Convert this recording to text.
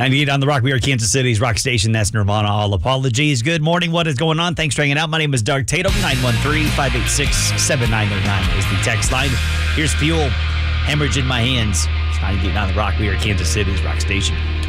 98 on the Rock. We are Kansas City's Rock Station. That's Nirvana. All apologies. Good morning. What is going on? Thanks for hanging out. My name is Doug Tatum. 913-586-7909 is the text line. Here's fuel. Hemorrhage in my hands. It's 98 on the Rock. We are Kansas City's Rock Station.